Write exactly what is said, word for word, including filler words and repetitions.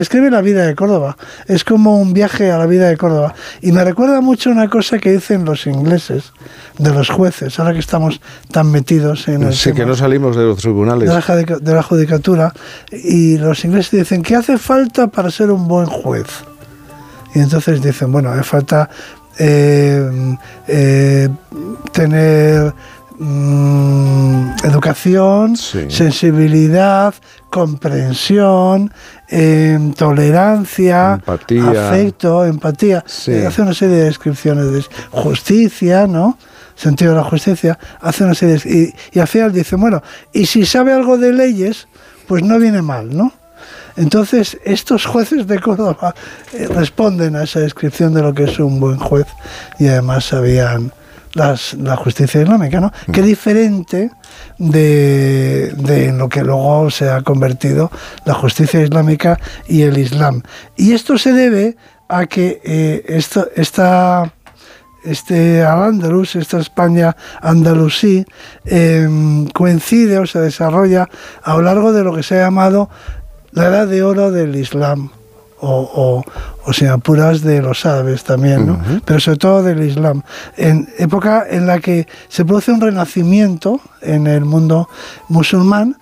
Escribe la vida de Córdoba, es como un viaje a la vida de Córdoba. Y me recuerda mucho una cosa que dicen los ingleses, de los jueces, ahora que estamos tan metidos en el Sí, tema que no salimos de los tribunales. De la, de la judicatura, y los ingleses dicen, ¿qué hace falta para ser un buen juez? Y entonces dicen, bueno, hace falta eh, eh, tener mmm, educación, sí. sensibilidad, comprensión, eh, tolerancia, empatía. afecto, empatía. Sí. Eh, hace una serie de descripciones de justicia, ¿no? Sentido de la justicia. Hace una serie de, y, y al final dice, bueno, y si sabe algo de leyes, pues no viene mal, ¿no? Entonces, estos jueces de Córdoba eh, responden a esa descripción de lo que es un buen juez, y además sabían las, la justicia islámica, ¿no? Mm. Qué diferente de, de lo que luego se ha convertido la justicia islámica y el Islam. Y esto se debe a que eh, esto, esta... este Al-Ándalus, esta España andalusí, eh, coincide o se desarrolla a lo largo de lo que se ha llamado la edad de oro del Islam, o, o, o si me apuras, de los árabes también, ¿no? Uh-huh. Pero sobre todo del Islam, en época en la que se produce un renacimiento en el mundo musulmán,